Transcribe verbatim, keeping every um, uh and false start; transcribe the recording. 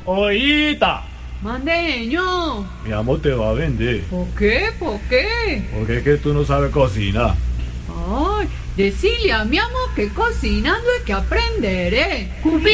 Oíta, Mandeño. mi amor te va a vender. ¿Por qué? ¿Por qué? Porque es que tú no sabes cocinar. Ay, decile a mi amor que cocinando hay que aprender, ¿eh?